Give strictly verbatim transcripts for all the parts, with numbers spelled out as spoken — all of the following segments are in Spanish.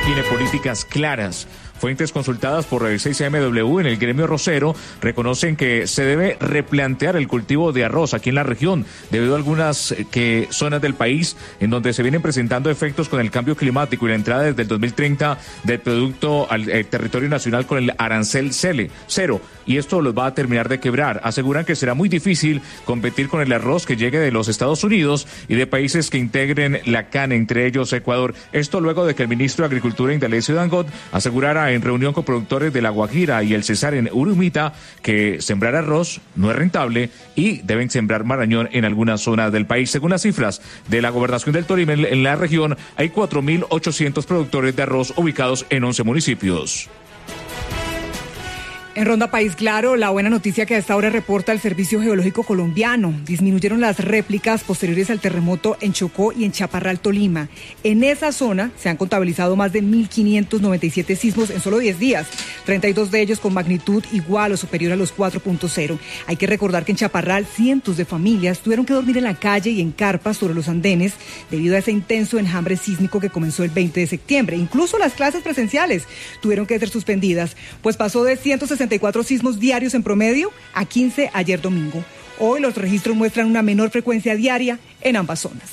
define políticas claras. Fuentes consultadas por seis M W en el gremio arrocero reconocen que se debe replantear el cultivo de arroz aquí en la región, debido a algunas eh, que zonas del país en donde se vienen presentando efectos con el cambio climático y la entrada desde el dos mil treinta del producto al eh, territorio nacional con el arancel cero, y esto los va a terminar de quebrar. Aseguran que será muy difícil competir con el arroz que llegue de los Estados Unidos y de países que integren la C A N, entre ellos Ecuador. Esto luego de que el ministro de Agricultura, Indalecio Dangot, asegurara en reunión con productores de La Guajira y el Cesar en Urumita que sembrar arroz no es rentable y deben sembrar marañón en algunas zonas del país. Según las cifras de la Gobernación del Tolima, en la región hay cuatro mil ochocientos productores de arroz ubicados en once municipios. En Ronda País Claro, la buena noticia que a esta hora reporta el Servicio Geológico Colombiano. Disminuyeron las réplicas posteriores al terremoto en Chocó y en Chaparral, Tolima. En esa zona se han contabilizado más de mil quinientos noventa y siete sismos en solo diez días, treinta y dos de ellos con magnitud igual o superior a los cuatro punto cero. Hay que recordar que en Chaparral cientos de familias tuvieron que dormir en la calle y en carpas sobre los andenes debido a ese intenso enjambre sísmico que comenzó el veinte de septiembre. Incluso las clases presenciales tuvieron que ser suspendidas, pues pasó de ciento sesenta y cuatro sismos diarios en promedio a quince ayer domingo. Hoy los registros muestran una menor frecuencia diaria en ambas zonas.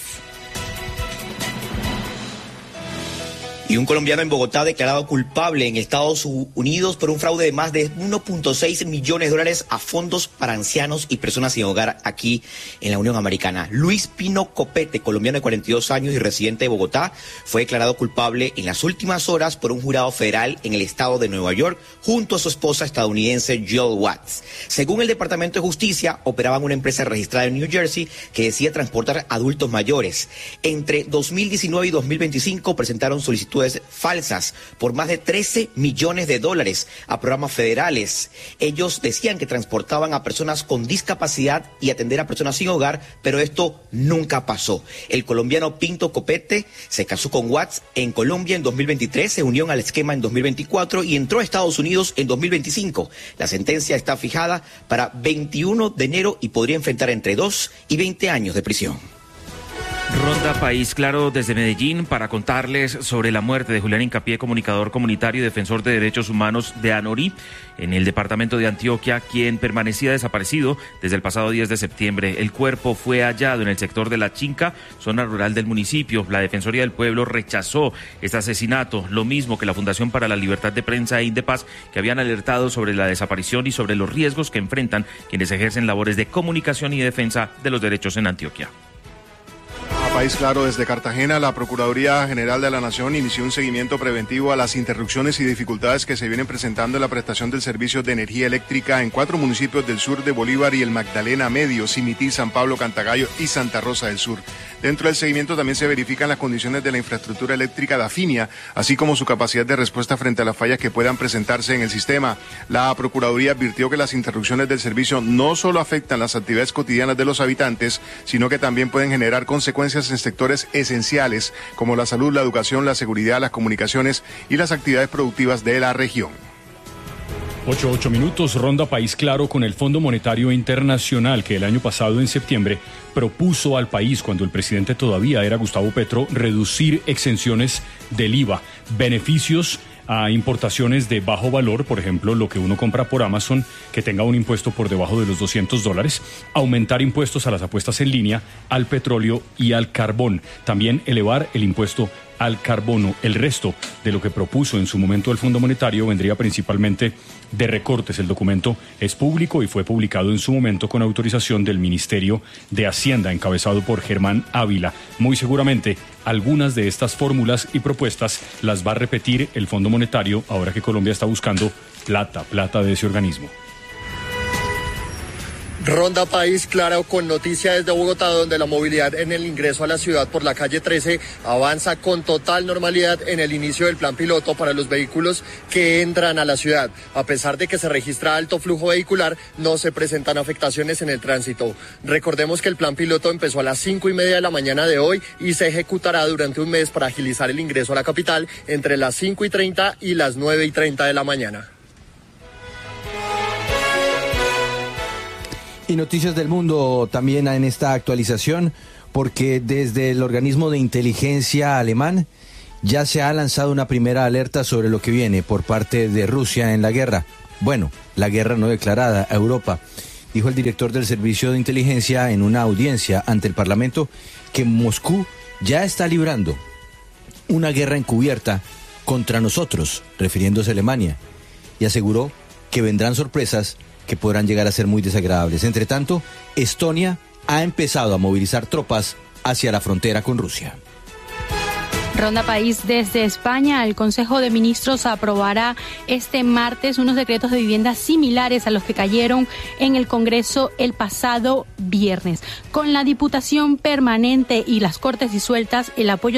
Y un colombiano en Bogotá declarado culpable en Estados Unidos por un fraude de más de uno punto seis millones de dólares a fondos para ancianos y personas sin hogar aquí en la Unión Americana. Luis Pino Copete, colombiano de cuarenta y dos años y residente de Bogotá, fue declarado culpable en las últimas horas por un jurado federal en el estado de Nueva York junto a su esposa estadounidense Jill Watts. Según el Departamento de Justicia, operaban una empresa registrada en New Jersey que decía transportar adultos mayores. Entre dos mil diecinueve y dos mil veinticinco presentaron solicitudes falsas por más de trece millones de dólares a programas federales. Ellos decían que transportaban a personas con discapacidad y atender a personas sin hogar, pero esto nunca pasó. El colombiano Pinto Copete se casó con Watts en Colombia en dos mil veintitrés, se unió al esquema en dos mil veinticuatro y entró a Estados Unidos en dos mil veinticinco. La sentencia está fijada para veintiuno de enero y podría enfrentar entre dos y veinte años de prisión. Ronda País Claro desde Medellín para contarles sobre la muerte de Julián Hincapié, comunicador comunitario y defensor de derechos humanos de Anorí, en el departamento de Antioquia, quien permanecía desaparecido desde el pasado diez de septiembre. El cuerpo fue hallado en el sector de La Chinca, zona rural del municipio. La Defensoría del Pueblo rechazó este asesinato, lo mismo que la Fundación para la Libertad de Prensa e Indepaz, que habían alertado sobre la desaparición y sobre los riesgos que enfrentan quienes ejercen labores de comunicación y defensa de los derechos en Antioquia. País Claro desde Cartagena, la Procuraduría General de la Nación inició un seguimiento preventivo a las interrupciones y dificultades que se vienen presentando en la prestación del servicio de energía eléctrica en cuatro municipios del sur de Bolívar y el Magdalena Medio, Simití, San Pablo, Cantagallo y Santa Rosa del Sur. Dentro del seguimiento también se verifican las condiciones de la infraestructura eléctrica de Afinia, así como su capacidad de respuesta frente a las fallas que puedan presentarse en el sistema. La Procuraduría advirtió que las interrupciones del servicio no solo afectan las actividades cotidianas de los habitantes, sino que también pueden generar consecuencias en sectores esenciales como la salud, la educación, la seguridad, las comunicaciones y las actividades productivas de la región. Ocho, ocho minutos, Ronda País Claro con el Fondo Monetario Internacional, que el año pasado en septiembre propuso al país, cuando el presidente todavía era Gustavo Petro, reducir exenciones del I V A, beneficios a importaciones de bajo valor, por ejemplo, lo que uno compra por Amazon, que tenga un impuesto por debajo de los doscientos dólares, aumentar impuestos a las apuestas en línea, al petróleo y al carbón, también elevar el impuesto al carbono. El resto de lo que propuso en su momento el Fondo Monetario vendría principalmente de recortes. El documento es público y fue publicado en su momento con autorización del Ministerio de Hacienda, encabezado por Germán Ávila. Muy seguramente algunas de estas fórmulas y propuestas las va a repetir el Fondo Monetario ahora que Colombia está buscando plata, plata de ese organismo. Ronda País Claro con noticia desde Bogotá, donde la movilidad en el ingreso a la ciudad por la calle trece avanza con total normalidad en el inicio del plan piloto para los vehículos que entran a la ciudad. A pesar de que se registra alto flujo vehicular, no se presentan afectaciones en el tránsito. Recordemos que el plan piloto empezó a las cinco y media de la mañana de hoy y se ejecutará durante un mes para agilizar el ingreso a la capital entre las cinco y treinta y las nueve y treinta de la mañana. Y noticias del mundo también en esta actualización, porque desde el organismo de inteligencia alemán ya se ha lanzado una primera alerta sobre lo que viene por parte de Rusia en la guerra. Bueno, la guerra no declarada a Europa. Dijo el director del Servicio de Inteligencia en una audiencia ante el Parlamento que Moscú ya está librando una guerra encubierta contra nosotros, refiriéndose a Alemania, y aseguró que vendrán sorpresas que podrán llegar a ser muy desagradables. Entre tanto, Estonia ha empezado a movilizar tropas hacia la frontera con Rusia. Ronda País desde España. El Consejo de Ministros aprobará este martes unos decretos de vivienda similares a los que cayeron en el Congreso el pasado viernes. Con la Diputación Permanente y las Cortes disueltas, el apoyo